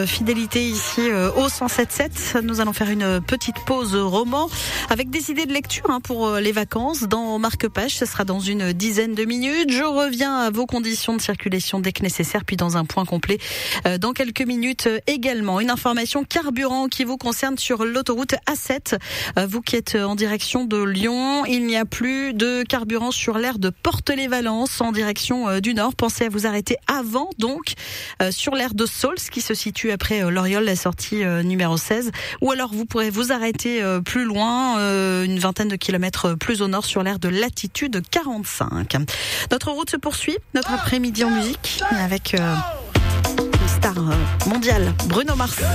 votre fidélité ici au 107.7. Nous allons faire une petite pause roman avec des idées de lecture pour les vacances dans Marque-Page. Ce sera dans une dizaine de minutes. Je reviens à vos conditions de circulation dès que nécessaire, puis dans un point complet dans quelques minutes également. Une information carburant qui vous concerne sur l'autoroute A7. Vous qui êtes en direction de Lyon, il n'y a plus de carburant sur l'aire de Portelet-Valence en direction du nord. Pensez à vous arrêter avant donc sur l'aire de Saulx qui se situe après l'Oriol, la sortie numéro 16. Ou alors vous pourrez vous arrêter plus loin, une vingtaine de kilomètres plus au nord sur l'aire de Latitude 45. Notre route se poursuit, notre après-midi en musique avec une star mondiale, Bruno Mars.